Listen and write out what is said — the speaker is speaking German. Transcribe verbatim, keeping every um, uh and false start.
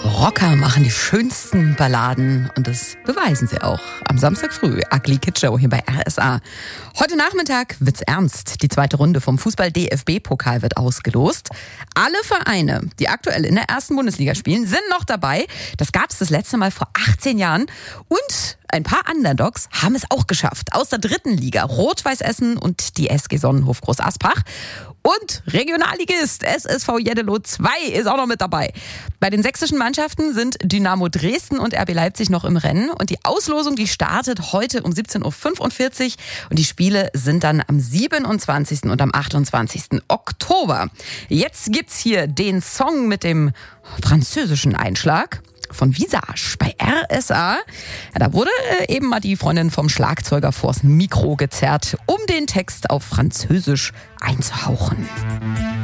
Rocker machen die schönsten Balladen und das beweisen sie auch. Am Samstag früh, Ugly Kid Show hier bei R S A. Heute Nachmittag wird's ernst. Die zweite Runde vom Fußball-D F B-Pokal wird ausgelost. Alle Vereine, die aktuell in der ersten Bundesliga spielen, sind noch dabei. Das gab's das letzte Mal vor achtzehn Jahren. Und ein paar Underdogs haben es auch geschafft. Aus der dritten Liga, Rot-Weiß Essen und die S G Sonnenhof Groß Aspach. Und Regionalligist S S V Jeddelo zwei ist auch noch mit dabei. Bei den sächsischen Mannschaften sind Dynamo Dresden und R B Leipzig noch im Rennen. Und die Auslosung, die startet heute um siebzehn Uhr fünfundvierzig. Und die Spiele sind dann am siebenundzwanzigsten und am achtundzwanzigsten Oktober. Jetzt gibt's hier den Song mit dem französischen Einschlag von Visage bei R S A. Ja, da wurde äh, eben mal die Freundin vom Schlagzeuger vors Mikro gezerrt, um den Text auf Französisch einzuhauchen.